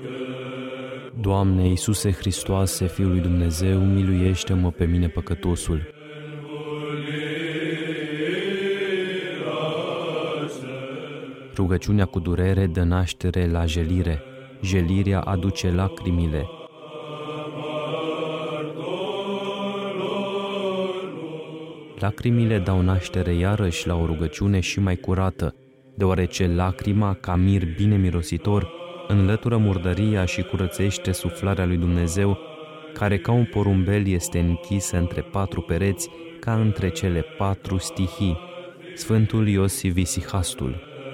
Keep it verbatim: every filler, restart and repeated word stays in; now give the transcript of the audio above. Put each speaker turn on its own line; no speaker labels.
Doamne Iisuse Hristoase, Fiul lui Dumnezeu, miluiește-mă pe mine păcătosul. Rugăciunea cu durere dă naștere la jelire, jelirea aduce lacrimile. Lacrimile dau naștere iarăși la o rugăciune și mai curată, deoarece lacrima, ca mir bine mirositor, înlătură murdăria și curățește suflarea lui Dumnezeu, care ca un porumbel este închisă între patru pereți, ca între cele patru stihii. Sfântul Iosif Isihastul.